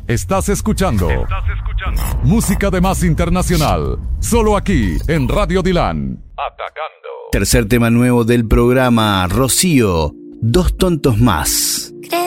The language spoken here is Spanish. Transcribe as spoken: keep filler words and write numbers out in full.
Estás escuchando. Estás escuchando. Música de Más Internacional. Solo aquí, en Radio Dilan. Atacando. Tercer tema nuevo del programa, Rocío, Dos Tontos Más.